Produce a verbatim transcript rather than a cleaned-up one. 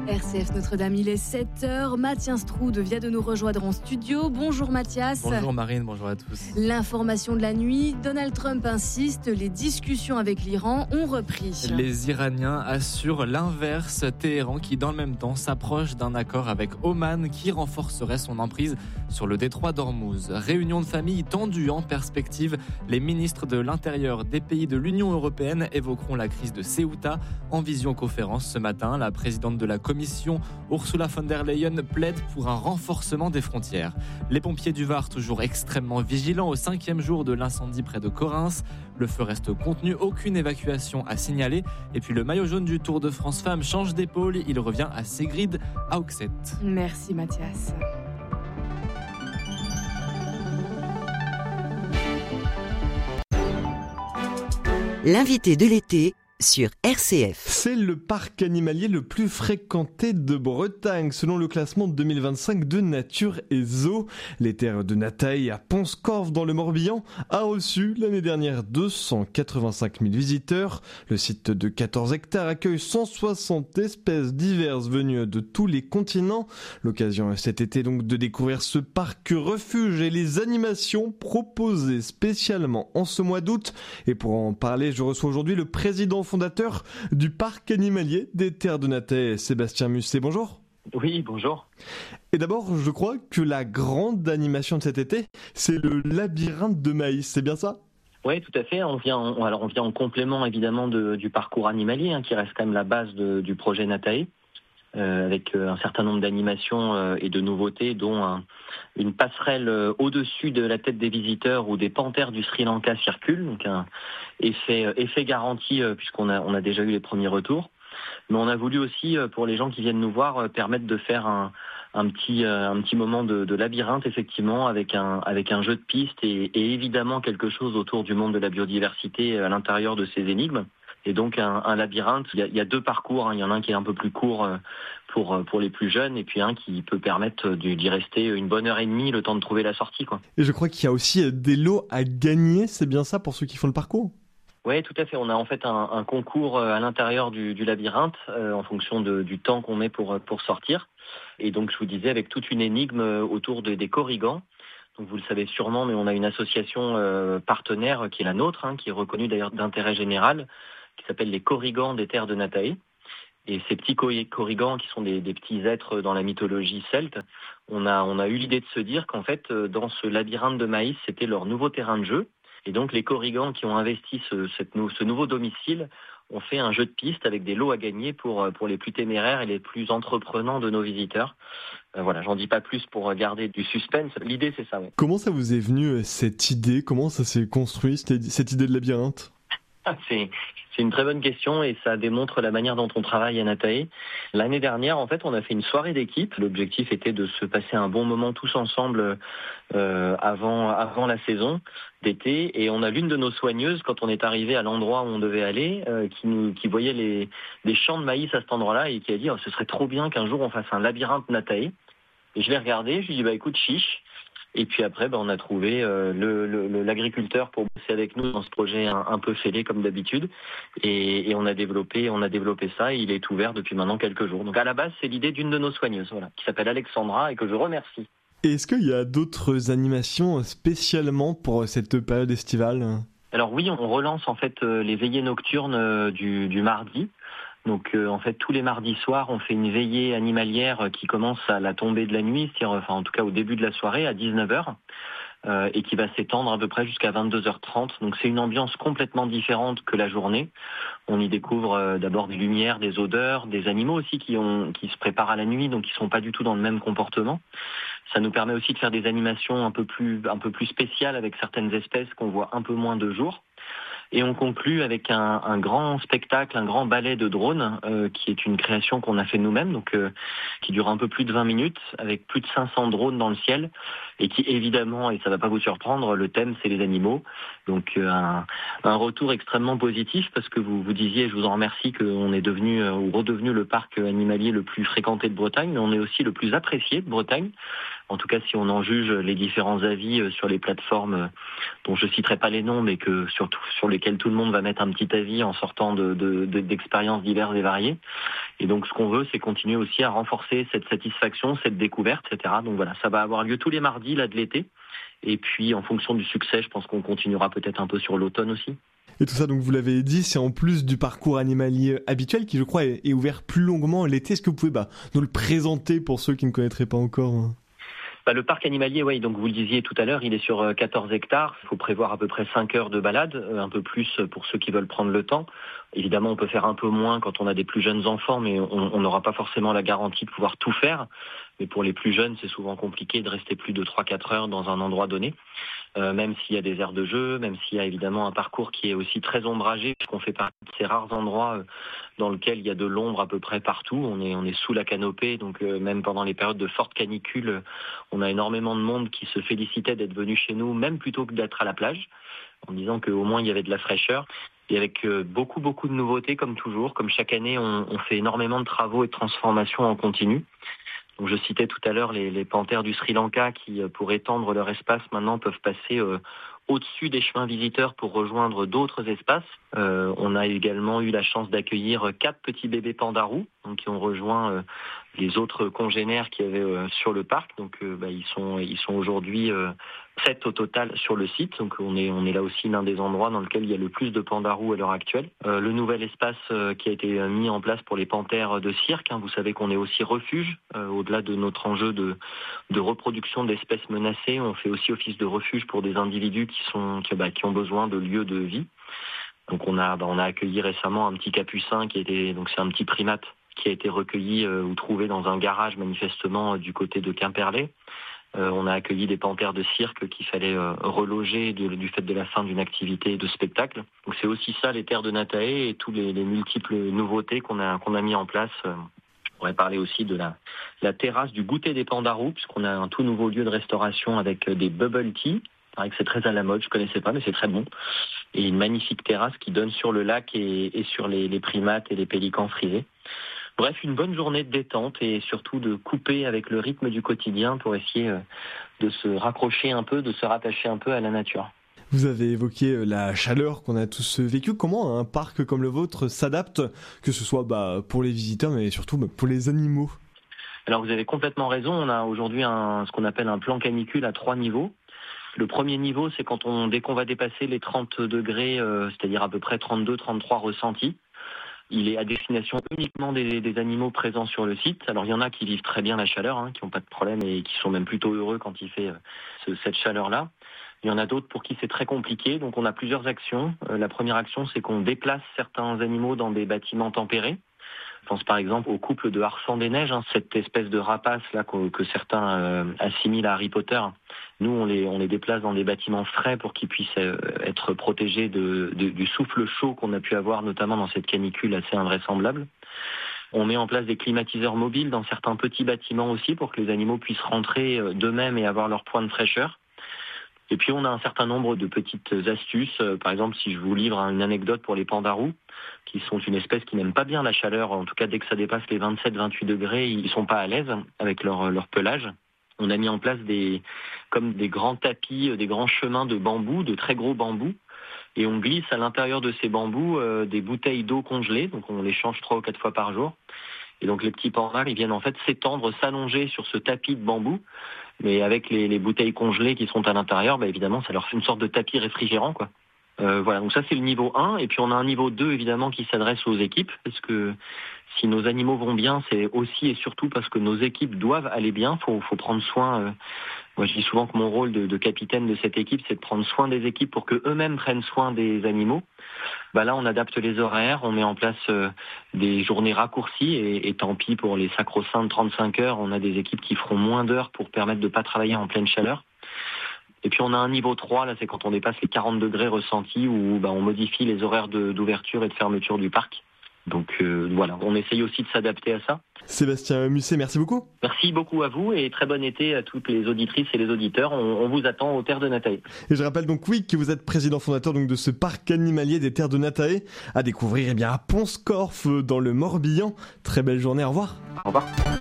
R C F Notre-Dame, il est sept heures. Mathias Strud vient de nous rejoindre en studio. Bonjour Mathias. Bonjour Marine, bonjour à tous. L'information de la nuit, Donald Trump insiste, les discussions avec l'Iran ont repris. Les Iraniens assurent l'inverse. Téhéran qui dans le même temps s'approche d'un accord avec Oman qui renforcerait son emprise sur le détroit d'Ormuz. Réunion de famille tendue en perspective. Les ministres de l'Intérieur des pays de l'Union européenne évoqueront la crise de Ceuta en visioconférence ce matin. La présidente de la Commission, Ursula von der Leyen, plaide pour un renforcement des frontières. Les pompiers du Var toujours extrêmement vigilants au cinquième jour de l'incendie près de Correns. Le feu reste contenu, aucune évacuation à signaler. Et puis le maillot jaune du Tour de France Femmes change d'épaule. Il revient à Sigrid à Auxerre. Merci Mathias. L'invité de l'été sur R C F. C'est le parc animalier le plus fréquenté de Bretagne, selon le classement deux mille vingt-cinq de Nature et Zoo. Les terres de Nataï à Ponscorf dans le Morbihan a reçu l'année dernière deux cent quatre-vingt-cinq mille visiteurs. Le site de quatorze hectares accueille cent soixante espèces diverses venues de tous les continents. L'occasion cet été donc de découvrir ce parc refuge et les animations proposées spécialement en ce mois d'août. Et pour en parler, je reçois aujourd'hui le président fondateur du parc animalier des Terres de Nataï, Sébastien Musset. Bonjour. Oui, bonjour. Et d'abord, je crois que la grande animation de cet été, c'est le labyrinthe de maïs, c'est bien ça ? Oui, tout à fait. On vient, en, alors on vient en complément évidemment de, du parcours animalier, hein, qui reste quand même la base de, du projet Nataï, euh, avec euh, un certain nombre d'animations euh, et de nouveautés, dont un, une passerelle euh, au-dessus de la tête des visiteurs où des panthères du Sri Lanka circulent, donc un effet, euh, effet garanti euh, puisqu'on a, on a déjà eu les premiers retours. Mais on a voulu aussi, euh, pour les gens qui viennent nous voir, euh, permettre de faire un, un petit, euh, un petit moment de, de labyrinthe, effectivement, avec un, avec un jeu de piste et, et évidemment quelque chose autour du monde de la biodiversité à l'intérieur de ces énigmes. Et donc un, un labyrinthe, il y, a, il y a deux parcours, hein. Il y en a un qui est un peu plus court pour, pour les plus jeunes et puis un qui peut permettre d'y rester une bonne heure et demie, le temps de trouver la sortie, quoi. Et je crois qu'il y a aussi des lots à gagner, c'est bien ça pour ceux qui font le parcours ? Oui, tout à fait. On a en fait un, un concours à l'intérieur du, du labyrinthe euh, en fonction de, du temps qu'on met pour, pour sortir. Et donc je vous disais, avec toute une énigme autour de, des corrigans. Donc vous le savez sûrement, mais on a une association euh, partenaire qui est la nôtre, hein, qui est reconnue d'ailleurs d'intérêt général, qui s'appelle les corrigans des Terres de Nataï. Et ces petits corrigans, qui sont des, des petits êtres dans la mythologie celte, on a, on a eu l'idée de se dire qu'en fait, dans ce labyrinthe de maïs, c'était leur nouveau terrain de jeu. Et donc les corrigans qui ont investi ce, cette, ce nouveau domicile ont fait un jeu de piste avec des lots à gagner pour, pour les plus téméraires et les plus entreprenants de nos visiteurs. Euh, voilà, j'en dis pas plus pour garder du suspense. L'idée, c'est ça, oui. Comment ça vous est venu cette idée ? Comment ça s'est construit, cette idée de labyrinthe ? C'est, c'est une très bonne question et ça démontre la manière dont on travaille à Nataï. L'année dernière, en fait, on a fait une soirée d'équipe. L'objectif était de se passer un bon moment tous ensemble euh, avant, avant la saison d'été. Et on a l'une de nos soigneuses, quand on est arrivé à l'endroit où on devait aller, euh, qui, nous, qui voyait les, les champs de maïs à cet endroit-là et qui a dit oh, « ce serait trop bien qu'un jour on fasse un labyrinthe Nataï ». Et je l'ai regardé, je lui ai dit bah, « écoute, chiche ». Et puis après, ben, on a trouvé euh, le, le, l'agriculteur pour bosser avec nous dans ce projet un, un peu fêlé comme d'habitude. Et, et on a développé, on a développé ça et il est ouvert depuis maintenant quelques jours. Donc à la base, c'est l'idée d'une de nos soigneuses, voilà, qui s'appelle Alexandra et que je remercie. Et est-ce qu'il y a d'autres animations spécialement pour cette période estivale ? Alors oui, on relance en fait les veillées nocturnes du, du mardi. Donc euh, en fait tous les mardis soirs on fait une veillée animalière qui commence à la tombée de la nuit, c'est-à-dire enfin en tout cas au début de la soirée à dix-neuf heures euh, et qui va s'étendre à peu près jusqu'à vingt-deux heures trente. Donc c'est une ambiance complètement différente que la journée. On y découvre euh, d'abord des lumières, des odeurs, des animaux aussi qui ont qui se préparent à la nuit, donc qui sont pas du tout dans le même comportement. Ça nous permet aussi de faire des animations un peu plus un peu plus spéciales avec certaines espèces qu'on voit un peu moins de jour. Et on conclut avec un, un grand spectacle, un grand ballet de drones, euh, qui est une création qu'on a fait nous-mêmes, donc euh, qui dure un peu plus de vingt minutes, avec plus de cinq cents drones dans le ciel, et qui évidemment, et ça va pas vous surprendre, le thème c'est les animaux. Donc euh, un, un retour extrêmement positif, parce que vous vous disiez, je vous en remercie, qu'on est devenu euh, ou redevenu le parc animalier le plus fréquenté de Bretagne, mais on est aussi le plus apprécié de Bretagne. En tout cas, si on en juge les différents avis sur les plateformes dont je citerai pas les noms, mais que surtout sur lesquels tout le monde va mettre un petit avis en sortant de, de, de, d'expériences diverses et variées. Et donc ce qu'on veut, c'est continuer aussi à renforcer cette satisfaction, cette découverte, et cetera. Donc voilà, ça va avoir lieu tous les mardis là de l'été. Et puis en fonction du succès, je pense qu'on continuera peut-être un peu sur l'automne aussi. Et tout ça, donc vous l'avez dit, c'est en plus du parcours animalier habituel qui, je crois, est, est ouvert plus longuement l'été. Est-ce que vous pouvez bah, nous le présenter pour ceux qui ne connaîtraient pas encore hein Bah, le parc animalier, oui, donc vous le disiez tout à l'heure, il est sur quatorze hectares. Il faut prévoir à peu près cinq heures de balade, un peu plus pour ceux qui veulent prendre le temps. Évidemment, on peut faire un peu moins quand on a des plus jeunes enfants, mais on n'aura pas forcément la garantie de pouvoir tout faire. Mais pour les plus jeunes, c'est souvent compliqué de rester plus de trois à quatre heures dans un endroit donné. Euh, même s'il y a des aires de jeu, même s'il y a évidemment un parcours qui est aussi très ombragé, puisqu'on fait partie de ces rares endroits euh, dans lesquels il y a de l'ombre à peu près partout. On est, on est sous la canopée, donc euh, même pendant les périodes de forte canicule, euh, on a énormément de monde qui se félicitait d'être venu chez nous, même plutôt que d'être à la plage, en disant qu'au moins il y avait de la fraîcheur. Et avec euh, beaucoup, beaucoup de nouveautés, comme toujours. Comme chaque année, on, on fait énormément de travaux et de transformations en continu. Donc je citais tout à l'heure les, les panthères du Sri Lanka qui, pour étendre leur espace, maintenant peuvent passer euh, au-dessus des chemins visiteurs pour rejoindre d'autres espaces. Euh, on a également eu la chance d'accueillir quatre petits bébés pandarous, donc qui ont rejoint euh, les autres congénères qu'il y avait euh, sur le parc. Donc euh, bah, ils sont ils sont aujourd'hui euh, sept au total sur le site. Donc on est on est là aussi l'un des endroits dans lequel il y a le plus de pandarous à l'heure actuelle. Euh, le nouvel espace euh, qui a été mis en place pour les panthères de cirque. Hein, vous savez qu'on est aussi refuge euh, au-delà de notre enjeu de de reproduction d'espèces menacées. On fait aussi office de refuge pour des individus qui sont qui, bah, qui ont besoin de lieux de vie. Donc on a bah, on a accueilli récemment un petit capucin qui était donc c'est un petit primate qui a été recueilli euh, ou trouvé dans un garage manifestement euh, du côté de Quimperlé. Euh, on a accueilli des panthères de cirque qu'il fallait euh, reloger du, du fait de la fin d'une activité de spectacle. Donc c'est aussi ça les terres de Natae et tous les, les multiples nouveautés qu'on a qu'on a mis en place. Euh, on pourrait parler aussi de la, la terrasse du goûter des pandarous, puisqu'on a un tout nouveau lieu de restauration avec des bubble tea. Il paraît que c'est très à la mode, je connaissais pas, mais c'est très bon. Et une magnifique terrasse qui donne sur le lac et, et sur les, les primates et les pélicans frisés. Bref, une bonne journée de détente et surtout de couper avec le rythme du quotidien pour essayer de se raccrocher un peu, de se rattacher un peu à la nature. Vous avez évoqué la chaleur qu'on a tous vécue. Comment un parc comme le vôtre s'adapte, que ce soit bah, pour les visiteurs, mais surtout bah, pour les animaux ? Alors vous avez complètement raison, on a aujourd'hui un, ce qu'on appelle un plan canicule à trois niveaux. Le premier niveau, c'est quand on, dès qu'on va dépasser les trente degrés, euh, c'est-à-dire à peu près trente-deux trente-trois ressentis. Il est à destination uniquement des, des animaux présents sur le site. Alors il y en a qui vivent très bien la chaleur, hein, qui n'ont pas de problème et qui sont même plutôt heureux quand il fait euh, ce, cette chaleur-là. Il y en a d'autres pour qui c'est très compliqué. Donc on a plusieurs actions. Euh, la première action, c'est qu'on déplace certains animaux dans des bâtiments tempérés. Je pense par exemple au couple de Harsan des Neiges, hein, cette espèce de rapace là que, que certains euh, assimilent à Harry Potter. Nous, on les, on les déplace dans des bâtiments frais pour qu'ils puissent euh, être protégés de, de, du souffle chaud qu'on a pu avoir, notamment dans cette canicule assez invraisemblable. On met en place des climatiseurs mobiles dans certains petits bâtiments aussi pour que les animaux puissent rentrer d'eux-mêmes et avoir leur point de fraîcheur. Et puis on a un certain nombre de petites astuces. Par exemple, si je vous livre une anecdote pour les pandarous, qui sont une espèce qui n'aime pas bien la chaleur, en tout cas dès que ça dépasse les vingt-sept vingt-huit degrés, ils sont pas à l'aise avec leur, leur pelage. On a mis en place des, comme des grands tapis, des grands chemins de bambou, de très gros bambous, et on glisse à l'intérieur de ces bambous euh, des bouteilles d'eau congelées, donc on les change trois ou quatre fois par jour. Et donc les petits pandas, ils viennent en fait s'étendre, s'allonger sur ce tapis de bambou, mais avec les, les bouteilles congelées qui sont à l'intérieur, bah évidemment, ça leur fait une sorte de tapis réfrigérant, quoi. Euh, voilà, donc ça c'est le niveau un, et puis on a un niveau deux évidemment qui s'adresse aux équipes, parce que si nos animaux vont bien, c'est aussi et surtout parce que nos équipes doivent aller bien. Faut, faut prendre soin. Euh, moi, je dis souvent que mon rôle de, de capitaine de cette équipe, c'est de prendre soin des équipes pour que eux-mêmes prennent soin des animaux. Bah là, on adapte les horaires, on met en place euh, des journées raccourcies, et, et tant pis pour les sacro-saintes trente-cinq heures. On a des équipes qui feront moins d'heures pour permettre de pas travailler en pleine chaleur. Et puis on a un niveau trois, là c'est quand on dépasse les quarante degrés ressentis, où bah, on modifie les horaires de, d'ouverture et de fermeture du parc. Donc euh, voilà, on essaye aussi de s'adapter à ça. Sébastien Musset, merci beaucoup. Merci beaucoup à vous et très bon été à toutes les auditrices et les auditeurs. On, on vous attend aux Terres de Natae. Et je rappelle donc oui que vous êtes président fondateur donc de ce parc animalier des Terres de Natae à découvrir eh bien à Pont-Scorff dans le Morbihan. Très belle journée, au revoir. Au revoir.